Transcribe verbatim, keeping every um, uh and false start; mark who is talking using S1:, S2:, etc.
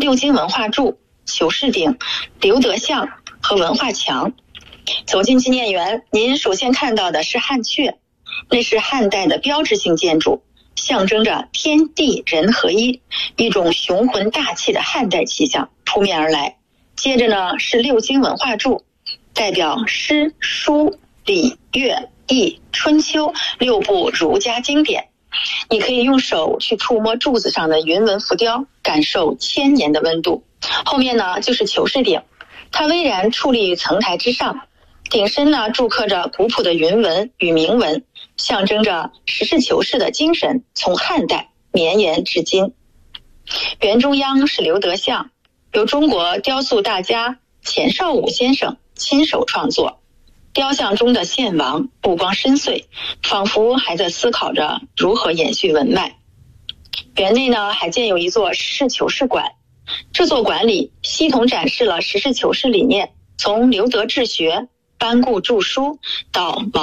S1: 六经文化柱、求是鼎、留德像和文化墙。走进纪念园，您首先看到的是汉阙，那是汉代的标志性建筑，象征着天地人合一，一种雄浑大气的汉代气象扑面而来。接着呢是六经文化柱，代表诗、书、礼、乐、易、春秋六部儒家经典。你可以用手去触摸柱子上的云纹浮雕，感受千年的温度。后面呢就是求是鼎，它巍然矗立于层台之上，鼎身呢铸刻着古朴的云纹与铭文，象征着实事求是的精神从汉代绵延至今。圆中央是留德像，由中国雕塑大家钱绍武先生亲手创作。雕像中的献王目光深邃，仿佛还在思考着如何延续文脉。园内呢还建有一座实事求是馆，这座馆里系统展示了实事求是理念，从留德治学、班固著书到